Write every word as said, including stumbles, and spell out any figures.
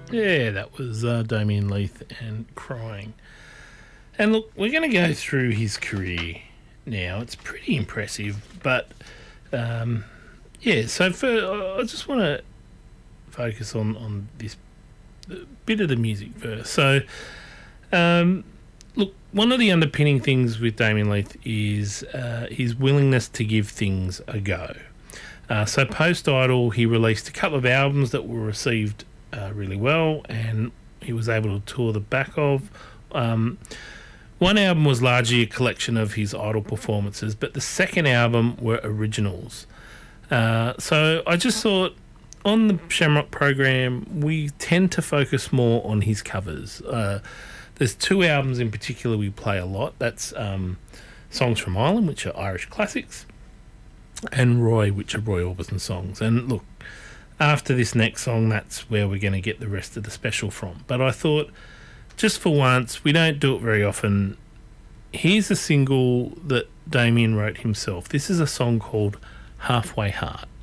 Yeah, that was uh, Damien Leith and Crying. And look, we're going to go through his career now. It's pretty impressive, but um, yeah. So for I just want to focus on on this bit of the music first. So, um, look, one of the underpinning things with Damien Leith is uh, his willingness to give things a go. Uh, so post Idol, he released a couple of albums that were received uh, really well, and he was able to tour the back of. Um, one album was largely a collection of his Idol performances, but the second album were originals. Uh, so I just thought, on the Shamrock program, we tend to focus more on his covers. Uh, there's two albums in particular we play a lot. That's um, Songs from Ireland, which are Irish classics, and Roy, which are Roy Orbison songs. And look, after this next song, that's where we're going to get the rest of the special from. But I thought, just for once, we don't do it very often. Here's a single that Damien wrote himself. This is a song called Halfway Heart.